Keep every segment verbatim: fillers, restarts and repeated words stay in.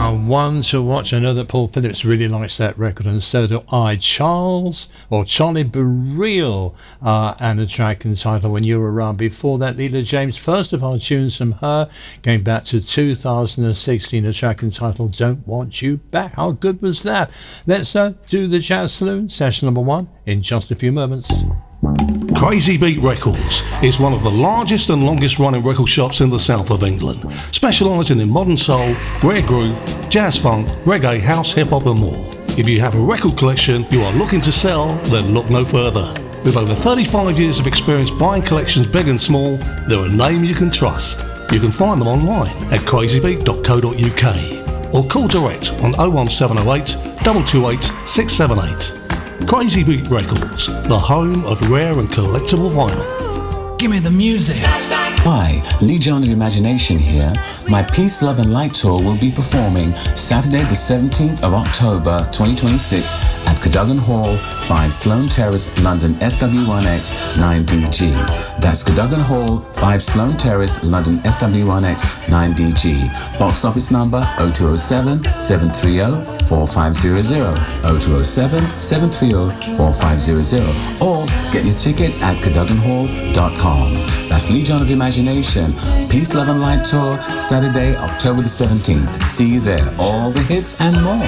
And one to watch. I know that Paul Phillips really likes that record, and so do I. Charles, or Charlie Burrell, uh, and a track entitled When You Were Around. Before that, Leela James, first of our tunes from her, going back to two thousand sixteen, a track entitled Don't Want You Back. How good was that? Let's uh, do the Jazz Saloon, session number one, in just a few moments. Crazy Beat Records is one of the largest and longest running record shops in the south of England, specialising in modern soul, rare groove, jazz funk, reggae, house, hip hop and more. If you have a record collection you are looking to sell, then look no further. With over thirty-five years of experience buying collections big and small, they're a name you can trust. You can find them online at crazy beat dot co dot u k or call direct on oh one seven oh eight, two two eight, six seven eight. Crazy Beat Records, the home of rare and collectible vinyl. Give me the music. Hi, Lee John of Imagination here. My Peace, Love and Light tour will be performing Saturday the seventeenth of October twenty twenty-six at Cadogan Hall, five Sloane Terrace, London S W one X nine D G. That's Cadogan Hall, five Sloane Terrace, London S W one X nine D G. Box office number oh two oh seven, seven three oh, four five zero zero, oh two oh seven, seven three oh, four five zero zero, or get your tickets at cadogan hall dot com. That's Lee John of Imagination, Peace, Love and Light Tour, Saturday, October the seventeenth. See you there. All the hits and more.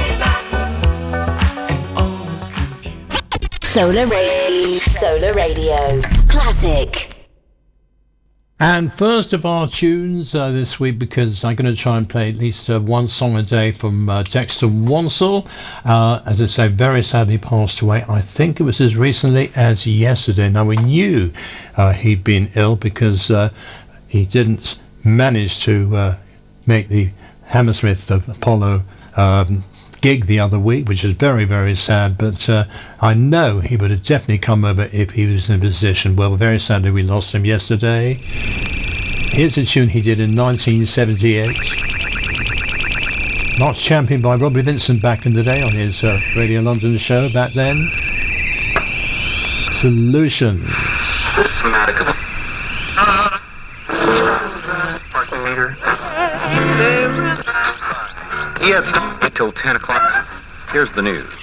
Solar Radio, Solar Radio, classic. And first of our tunes uh, this week, because I'm going to try and play at least uh, one song a day from uh, Dexter Wansel. Uh, as I say, very sadly passed away. I think it was as recently as yesterday. Now, we knew uh, he'd been ill because uh, he didn't manage to uh, make the Hammersmith Apollo um, gig the other week, which is very, very sad. But uh, I know he would have definitely come over if he was in a position. Well, very sadly, we lost him yesterday. Here's a tune he did in nineteen seventy-eight. Not championed by Robbie Vincent back in the day on his uh, Radio London show back then. Solutions. Parking meter. Yeah, it's until ten o'clock. Here's the news.